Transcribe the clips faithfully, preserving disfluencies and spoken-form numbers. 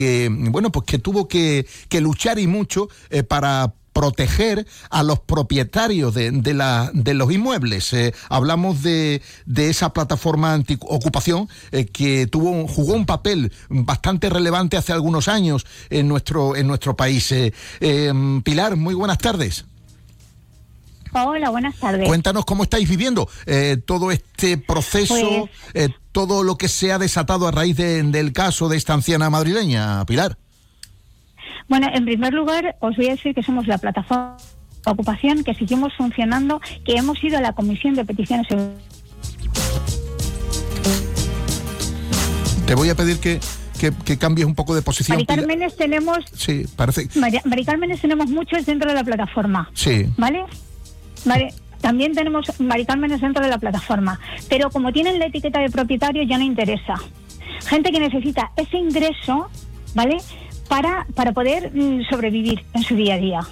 que, bueno, pues que tuvo que, que luchar y mucho eh, para proteger a los propietarios de, de, la, de los inmuebles. Eh, hablamos de, de esa plataforma antiocupación eh, que tuvo, jugó un papel bastante relevante hace algunos años en nuestro, en nuestro país. Eh, eh, Pilar, muy buenas tardes. Hola, buenas tardes. Cuéntanos cómo estáis viviendo eh, todo este proceso, pues, eh, todo lo que se ha desatado a raíz de, del caso de esta anciana madrileña, Pilar. Bueno, en primer lugar, os voy a decir que somos la plataforma de ocupación, que seguimos funcionando, que hemos ido a la Comisión de Peticiones. Te voy a pedir que, que, que cambies un poco de posición. Mari Cármenes tenemos... Sí, parece... Mari, Mari Cármenes tenemos muchos dentro de la plataforma. Sí. ¿Vale? Vale. También tenemos Mari Cármenes dentro de la plataforma. Pero como tienen la etiqueta de propietario, ya no interesa. Gente que necesita ese ingreso, ¿vale?, para para poder mm, sobrevivir en su día a día.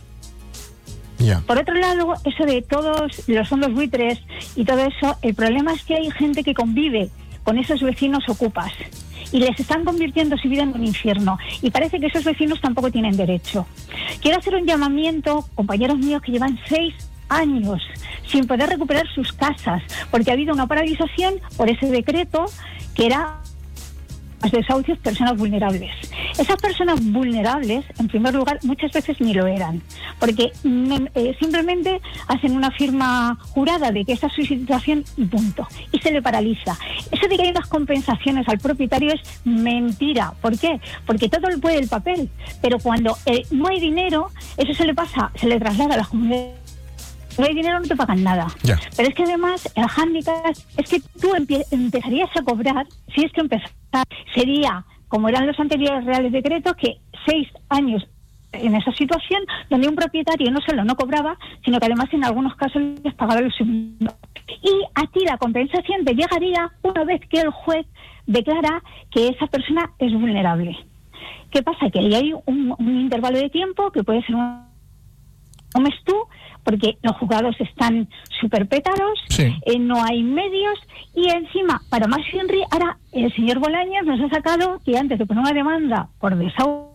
Yeah. Por otro lado, eso de todos los fondos buitres y todo eso, el problema es que hay gente que convive con esos vecinos ocupas y les están convirtiendo su vida en un infierno, y parece que esos vecinos tampoco tienen derecho. Quiero hacer un llamamiento, compañeros míos que llevan seis años sin poder recuperar sus casas, porque ha habido una paralización por ese decreto que era los desahucios personas vulnerables. Esas personas vulnerables, en primer lugar, muchas veces ni lo eran, porque eh, simplemente hacen una firma jurada de que esta es su situación y punto, y se le paraliza. Eso de que hay unas compensaciones al propietario es mentira. ¿Por qué? Porque todo lo puede el papel, pero cuando eh, no hay dinero, eso se le pasa, se le traslada a las comunidades. No hay dinero, no te pagan nada. Yeah. Pero es que además el hándicap es que tú empie- empezarías a cobrar, si es que empezar, sería, como eran los anteriores reales decretos, que seis años en esa situación, donde un propietario no solo no cobraba, sino que además en algunos casos les pagaba el sueldo. Y a ti la compensación te llegaría una vez que el juez declara que esa persona es vulnerable. ¿Qué pasa? Que ahí hay un, un intervalo de tiempo que puede ser un... comes tú, porque los juzgados están súper petados, sí. eh, no hay medios, y encima, para más Henry, ahora el señor Bolaños nos ha sacado que antes de poner una demanda por desahucio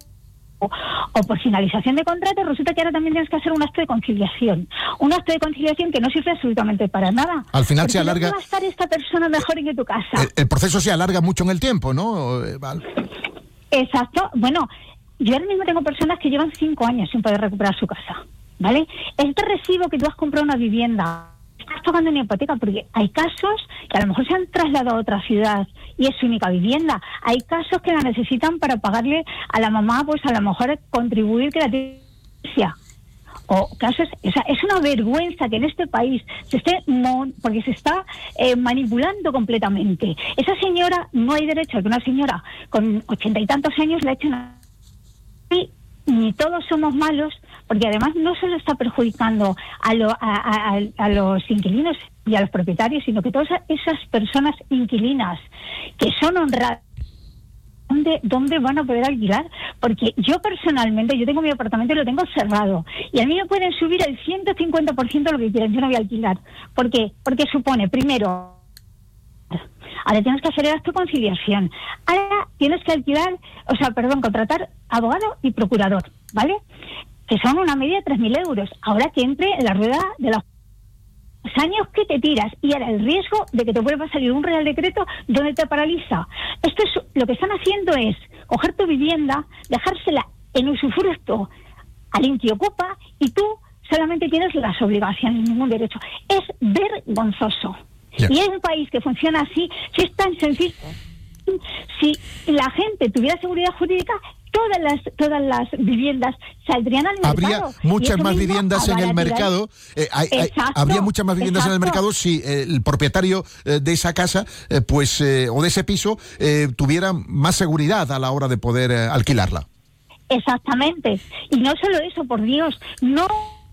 o por finalización de contrato, resulta que ahora también tienes que hacer un acto de conciliación. Un acto de conciliación que no sirve absolutamente para nada. Al final se alarga... ¿Cómo va a estar esta persona mejor que tu casa? El, el proceso se alarga mucho en el tiempo, ¿no? Vale. Exacto. Bueno, yo ahora mismo tengo personas que llevan cinco años sin poder recuperar su casa, ¿vale? Este recibo que tú has comprado una vivienda, estás pagando una hipoteca, porque hay casos que a lo mejor se han trasladado a otra ciudad y es su única vivienda. Hay casos que la necesitan para pagarle a la mamá, pues a lo mejor contribuir que la tenga. O casos, o sea, es una vergüenza que en este país se esté, mon, porque se está eh, manipulando completamente. Esa señora, no hay derecho a que una señora con ochenta y tantos años le echen a... Y ni todos somos malos, porque además no solo está perjudicando a, lo, a, a, a los inquilinos y a los propietarios, sino que todas esas personas inquilinas que son honradas, ¿dónde, dónde van a poder alquilar? Porque yo personalmente, yo tengo mi apartamento y lo tengo cerrado, y a mí me pueden subir el ciento cincuenta por ciento lo que quieran, yo no voy a alquilar. ¿Por qué? Porque supone, primero, ahora tienes que hacer el acto de conciliación, ahora tienes que alquilar, o sea, perdón, contratar abogado y procurador, ¿vale? Que son una media de tres mil euros. Ahora que entre en la rueda de los años que te tiras, y ahora el riesgo de que te vuelva a salir un real decreto donde te paraliza. Esto es lo que están haciendo, es coger tu vivienda, dejársela en usufructo al intiocupa, y tú solamente tienes las obligaciones, ningún derecho. Es vergonzoso. Yeah. Y en un país que funciona así, si es tan sencillo, si la gente tuviera seguridad jurídica, todas las todas las viviendas saldrían al mercado. Habría muchas más viviendas en el mercado. Eh, hay, hay, habría muchas más viviendas exacto. en el mercado si eh, el propietario eh, de esa casa, eh, pues eh, o de ese piso, eh, tuviera más seguridad a la hora de poder eh, alquilarla. Exactamente. Y no solo eso, por Dios, no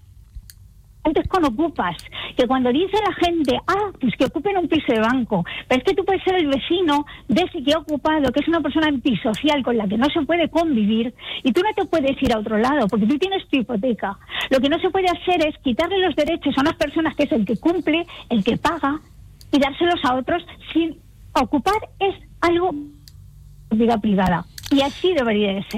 antes con ocupas, que cuando dice la gente, ah, pues que ocupen un piso de banco, pero es que tú puedes ser el vecino de ese que ha ocupado, que es una persona antisocial con la que no se puede convivir, y tú no te puedes ir a otro lado, porque tú tienes tu hipoteca. Lo que no se puede hacer es quitarle los derechos a unas personas que es el que cumple, el que paga, y dárselos a otros sin ocupar. Es algo de vida privada, y así debería de ser.